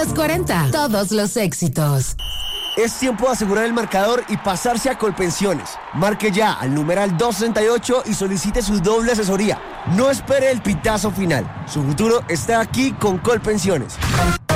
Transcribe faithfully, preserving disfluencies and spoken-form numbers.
cuarenta. Todos los éxitos. Es tiempo de asegurar el marcador y pasarse a Colpensiones. Marque ya al numeral doscientos sesenta y ocho y solicite su doble asesoría. No espere el pitazo final. Su futuro está aquí con Colpensiones.